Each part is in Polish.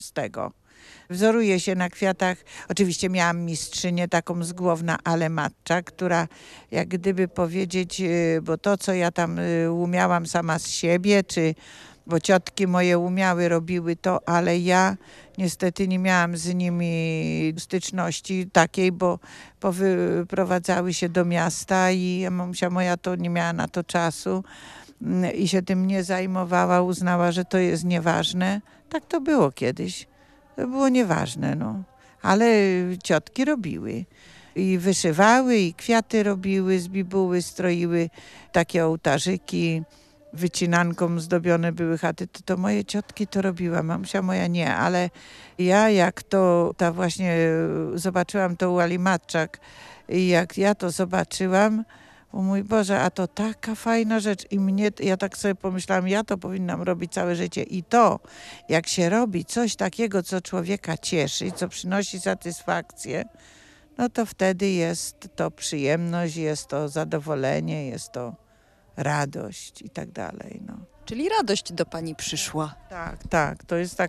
z tego. Wzoruję się na kwiatach. Oczywiście miałam mistrzynię taką z Głowna, ale Matczak, która jak gdyby powiedzieć, bo to co ja tam umiałam sama z siebie, bo ciotki moje umiały, robiły to, ale ja niestety nie miałam z nimi styczności takiej, bo powyprowadzały się do miasta i mamusia moja to nie miała na to czasu i się tym nie zajmowała, uznała, że to jest nieważne. Tak to było kiedyś. To było nieważne, no. Ale ciotki robiły. I wyszywały, i kwiaty robiły, z bibuły stroiły takie ołtarzyki. Wycinanką zdobione były chaty. To moje ciotki to robiła, mamusia moja nie. Ale ja jak to, właśnie zobaczyłam to u Ali Matczak i jak ja to zobaczyłam, o mój Boże, a to taka fajna rzecz. I ja tak sobie pomyślałam, ja to powinnam robić całe życie. I to, jak się robi coś takiego, co człowieka cieszy, co przynosi satysfakcję, no to wtedy jest to przyjemność, jest to zadowolenie, jest to radość i tak dalej. No. Czyli radość do pani przyszła. Tak,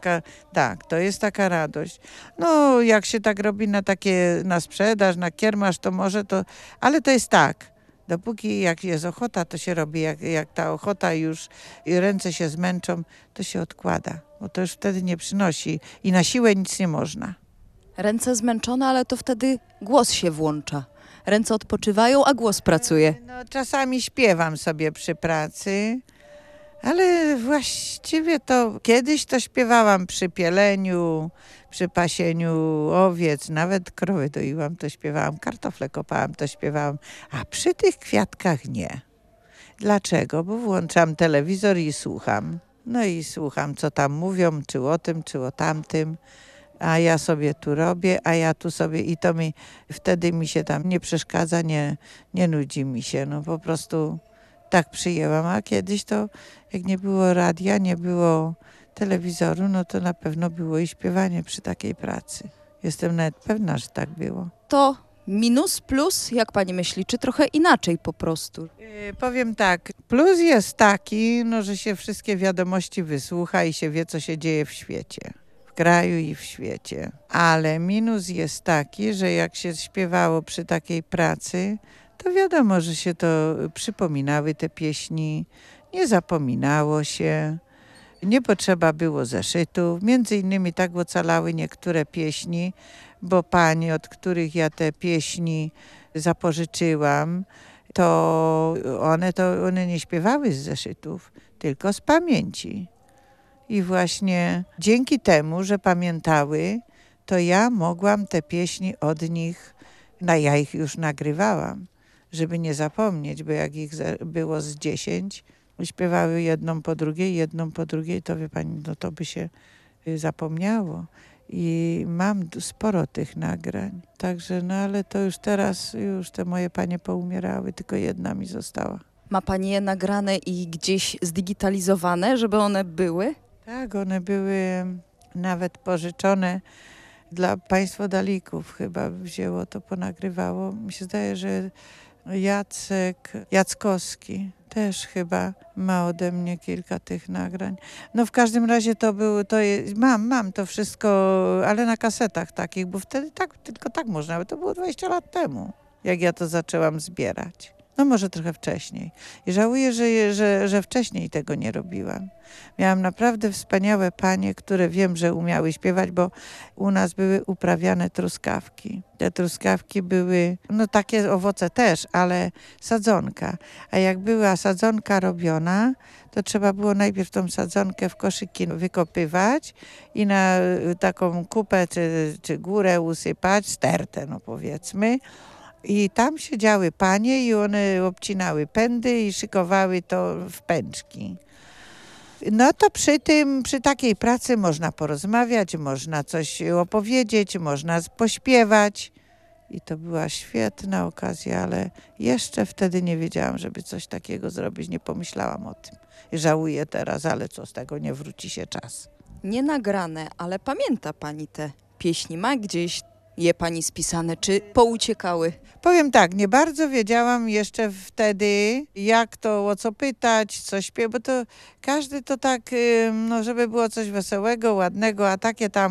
to jest taka radość. No, jak się tak robi na sprzedaż, na kiermasz, to może to, ale to jest tak. Dopóki jak jest ochota, to się robi. Jak ta ochota już i ręce się zmęczą, to się odkłada, bo to już wtedy nie przynosi i na siłę nic nie można. Ręce zmęczone, ale to wtedy głos się włącza. Ręce odpoczywają, a głos pracuje. No, czasami śpiewam sobie przy pracy, ale właściwie to kiedyś to śpiewałam przy pieleniu, przy pasieniu owiec, nawet krowy doiłam, to śpiewałam, kartofle kopałam, to śpiewałam, a przy tych kwiatkach nie. Dlaczego? Bo włączam telewizor i słucham. No i słucham, co tam mówią, czy o tym, czy o tamtym. A ja sobie tu robię, a ja tu sobie i to wtedy mi się tam nie przeszkadza, nie nudzi mi się. No po prostu tak przyjęłam, a kiedyś to jak nie było radia, nie było telewizoru, no to na pewno było i śpiewanie przy takiej pracy. Jestem nawet pewna, że tak było. To minus, plus, jak pani myśli, czy trochę inaczej po prostu? Powiem tak, plus jest taki, no, że się wszystkie wiadomości wysłucha i się wie, co się dzieje w świecie. W kraju i w świecie. Ale minus jest taki, że jak się śpiewało przy takiej pracy, to wiadomo, że się to przypominały te pieśni, nie zapominało się, nie potrzeba było zeszytów. Między innymi tak ocalały niektóre pieśni, bo panie, od których ja te pieśni zapożyczyłam, to one nie śpiewały z zeszytów, tylko z pamięci. I właśnie dzięki temu, że pamiętały, to ja mogłam te pieśni od nich, ja ich już nagrywałam, żeby nie zapomnieć, bo jak ich było z 10, śpiewały jedną po drugiej, to wie pani, no to by się zapomniało. I mam sporo tych nagrań. Także, no ale to już teraz, te moje panie poumierały, tylko jedna mi została. Ma pani je nagrane i gdzieś zdigitalizowane, żeby one były? Tak, one były nawet pożyczone dla państwo Dalików chyba wzięło to, ponagrywało. Mi się zdaje, że Jacek Jackowski też chyba ma ode mnie kilka tych nagrań. No w każdym razie mam to wszystko, ale na kasetach takich, bo wtedy tylko tak można, ale to było 20 lat temu, jak ja to zaczęłam zbierać. No może trochę wcześniej. I żałuję, że wcześniej tego nie robiłam. Miałam naprawdę wspaniałe panie, które wiem, że umiały śpiewać, bo u nas były uprawiane truskawki. Te truskawki były, no takie owoce też, ale sadzonka. A jak była sadzonka robiona, to trzeba było najpierw tą sadzonkę w koszyki wykopywać i na taką kupę czy górę usypać, stertę no powiedzmy. I tam siedziały panie i one obcinały pędy i szykowały to w pęczki. No to przy takiej pracy można porozmawiać, można coś opowiedzieć, można pośpiewać. I to była świetna okazja, ale jeszcze wtedy nie wiedziałam, żeby coś takiego zrobić. Nie pomyślałam o tym. I żałuję teraz, ale co z tego, nie wróci się czas. Nie nagrane, ale pamięta pani te pieśni? Ma gdzieś je pani spisane, czy pouciekały? Powiem tak, nie bardzo wiedziałam jeszcze wtedy, jak to, o co pytać, co śpiewać, bo to każdy to tak, no żeby było coś wesołego, ładnego, a takie tam